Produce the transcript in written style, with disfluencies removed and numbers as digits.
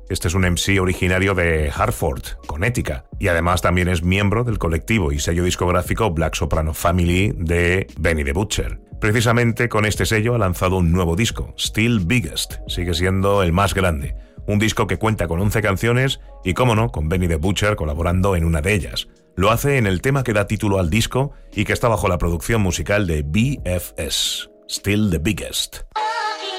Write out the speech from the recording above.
Este es un MC originario de Hartford, Connecticut, y además también es miembro del colectivo y sello discográfico Black Soprano Family de Benny the Butcher. Precisamente con este sello ha lanzado un nuevo disco, Still Biggest, sigue siendo el más grande. Un disco que cuenta con 11 canciones y, cómo no, con Benny the Butcher colaborando en una de ellas. Lo hace en el tema que da título al disco y que está bajo la producción musical de BFS, Still the Biggest.